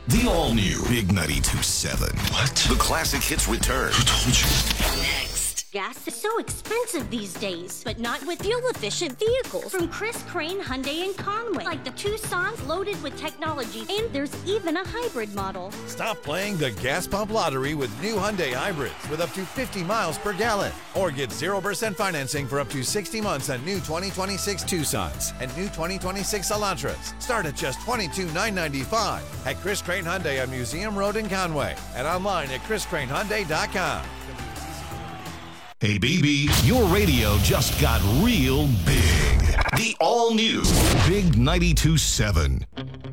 The all-new Big 92.7. What? The classic hits return. Who told you? Next. Gas is so expensive these days, but not with fuel-efficient vehicles. From Chris Crane Hyundai in Conway, like the Tucson's loaded with technology, and there's even a hybrid model. Stop playing the gas pump lottery with new Hyundai hybrids with up to 50 miles per gallon. Or get 0% financing for up to 60 months on new 2026 Tucsons and new 2026 Elantras. Start at just $22,995 at Chris Crane Hyundai on Museum Road in Conway and online at chriscranehyundai.com. Hey, baby, your radio just got real big. The all-new Big 92.7.